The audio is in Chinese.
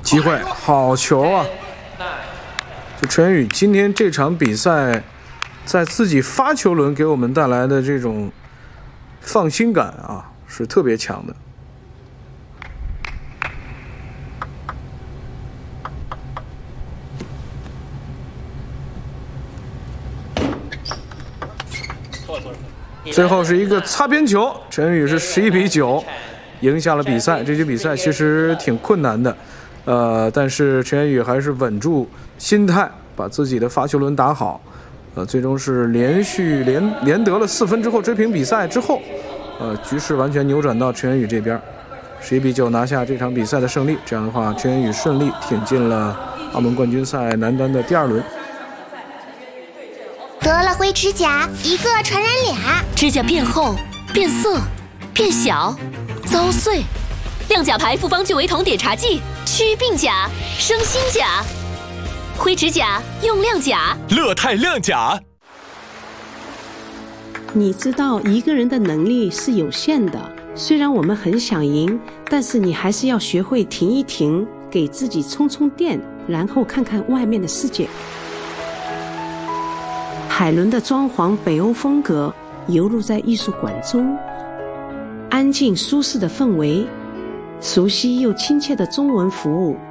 机会，好球啊！就陈宇今天这场比赛，在自己发球轮给我们带来的这种放心感啊，是特别强的。最后是一个擦边球，陈宇是11比9赢下了比赛。这局比赛其实挺困难的，但是陈宇还是稳住心态，把自己的发球轮打好，最终是连得了4分之后追平比赛之后，局势完全扭转到陈宇这边，11比9拿下这场比赛的胜利。这样的话，陈宇顺利挺进了澳门冠军赛男单的第2轮。 得了灰指甲，一个传染俩， 指甲变厚、变色、变小、遭碎。亮甲牌复方聚维酮碘茶剂，祛病甲，生新甲。灰指甲用亮甲， 乐泰亮甲。 你知道一个人的能力是有限的，虽然我们很想赢，但是你还是要学会停一停，给自己充充电，然后看看外面的世界。海伦的装潢北欧风格游入在艺术馆中，安静舒适的氛围，熟悉又亲切的中文服务，